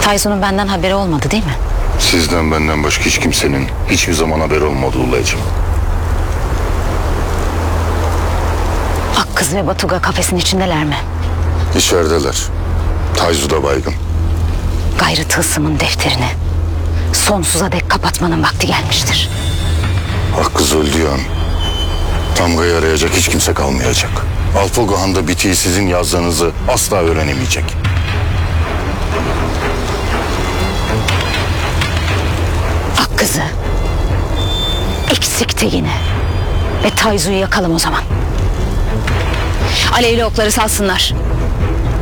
Tayzu'nun benden haberi olmadı değil mi? Sizden benden başka hiç kimsenin hiçbir zaman haberi olmadı Ulaycığım. Akkız ve Batuga kafesin içindeler mi? İçerideler. Tayzu da baygın. Gayrı tılsımın defterini sonsuza dek kapatmanın vakti gelmiştir. Akkız öldüğü an damgayı arayacak hiç kimse kalmayacak. Alpagohan'da bitiği sizin yazdığınızı asla öğrenemeyecek. Akkız'ı, eksikti ve Tayzu'yu yakalım o zaman. Alevli okları salsınlar.